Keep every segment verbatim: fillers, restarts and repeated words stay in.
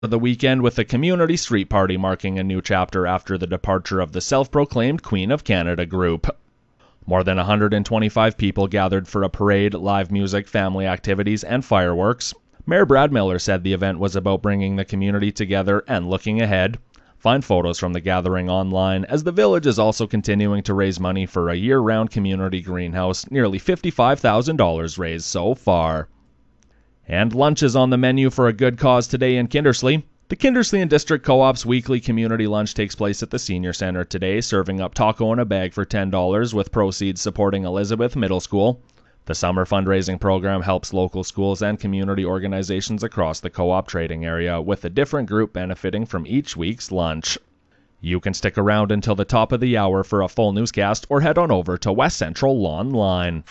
the weekend with the Community Street Party marking a new chapter after the departure of the self-proclaimed Queen of Canada group. More than one hundred twenty-five people gathered for a parade, live music, family activities, and fireworks. Mayor Brad Miller said the event was about bringing the community together and looking ahead. Find photos from the gathering online, as the village is also continuing to raise money for a year-round community greenhouse, nearly fifty-five thousand dollars raised so far. And lunch is on the menu for a good cause today in Kindersley. The Kindersley and District Co-op's weekly community lunch takes place at the Senior Center today, serving up taco in a bag for ten dollars, with proceeds supporting Elizabeth Middle School. The summer fundraising program helps local schools and community organizations across the co-op trading area, with a different group benefiting from each week's lunch. You can stick around until the top of the hour for a full newscast, or head on over to West Central Online.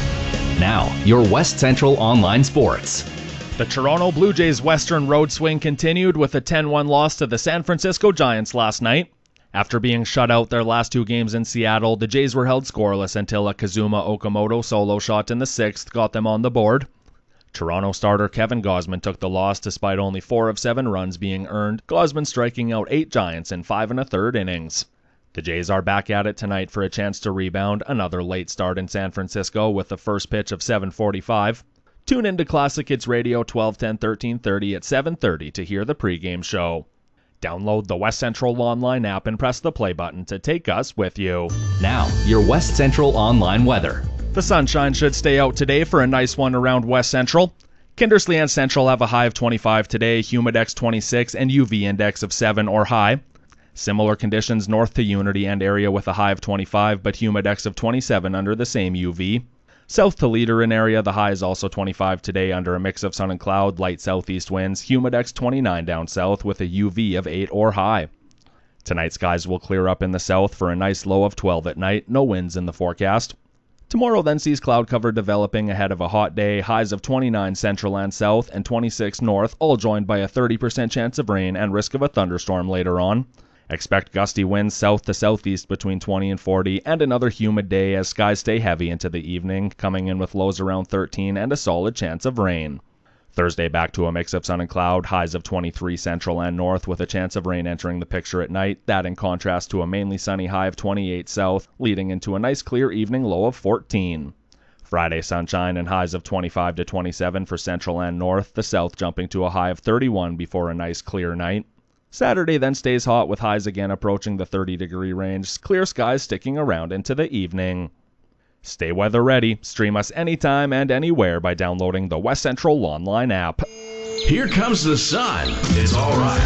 Now, your West Central Online Sports. The Toronto Blue Jays' Western road swing continued with a ten one loss to the San Francisco Giants last night. After being shut out their last two games in Seattle, the Jays were held scoreless until a Kazuma Okamoto solo shot in the sixth got them on the board. Toronto starter Kevin Gausman took the loss despite only four of seven runs being earned, Gausman striking out eight Giants in five and a third innings. The Jays are back at it tonight for a chance to rebound, another late start in San Francisco with the first pitch of seven forty-five. Tune in to Classic Hits Radio twelve ten thirteen thirty at seven thirty to hear the pregame show. Download the West Central Online app and press the play button to take us with you. Now, your West Central Online weather. The sunshine should stay out today for a nice one around West Central. Kindersley and Central have a high of twenty-five today, Humidex twenty-six, and U V index of seven or high. Similar conditions north to Unity and area with a high of twenty-five, but Humidex of twenty-seven under the same U V. South to Leader area, the high is also twenty-five today under a mix of sun and cloud, light southeast winds, Humidex twenty-nine down south with a U V of eight or high. Tonight skies will clear up in the south for a nice low of twelve at night, no winds in the forecast. Tomorrow then sees cloud cover developing ahead of a hot day, highs of twenty-nine central and south and twenty-six north, all joined by a thirty percent chance of rain and risk of a thunderstorm later on. Expect gusty winds south to southeast between twenty and forty, and another humid day as skies stay heavy into the evening, coming in with lows around thirteen and a solid chance of rain. Thursday back to a mix of sun and cloud, highs of twenty-three central and north with a chance of rain entering the picture at night, that in contrast to a mainly sunny high of twenty-eight south, leading into a nice clear evening low of fourteen. Friday sunshine and highs of twenty-five to twenty-seven for central and north, the south jumping to a high of thirty-one before a nice clear night. Saturday then stays hot with highs again approaching the thirty degree range, clear skies sticking around into the evening. Stay weather ready. Stream us anytime and anywhere by downloading the West Central Online app. Here comes the sun. It's all right.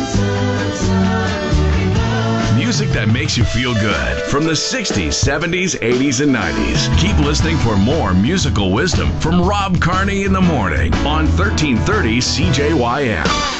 Music that makes you feel good from the sixties, seventies, eighties, and nineties. Keep listening for more musical wisdom from Rob Carney in the morning on thirteen thirty C J Y M.